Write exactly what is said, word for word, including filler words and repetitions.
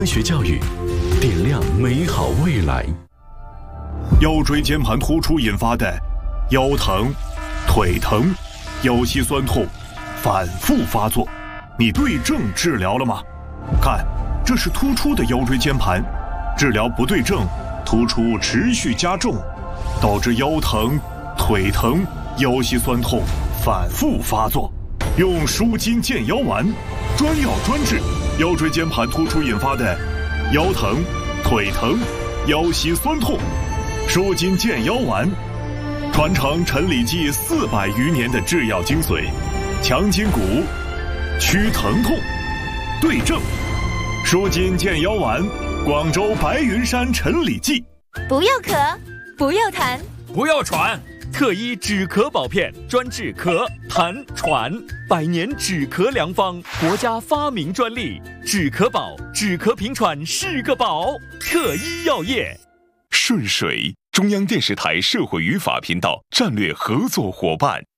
科学教育，点亮美好未来。 腰椎间盘突出引发的腰疼、腿疼、腰膝酸痛反复发作，你对症治疗了吗？看，这是突出的腰椎间盘，治疗不对症，突出持续加重，导致腰疼、腿疼、腰膝酸痛反复发作。用舒筋健腰丸，专药专治腰椎间盘突出引发的腰疼、腿疼、腰膝酸痛。舒筋健腰丸，传承陈李济四百余年的制药精髓，强筋骨，祛疼痛，对症。舒筋健腰丸，广州白云山陈李济。 不要咳，不要痰， 不要喘。特医止咳宝片，专治咳、痰、喘，百年止咳良方，国家发明专利。止咳宝，止咳平喘是个宝。特医药业。 顺水，中央电视台社会与法频道战略合作伙伴。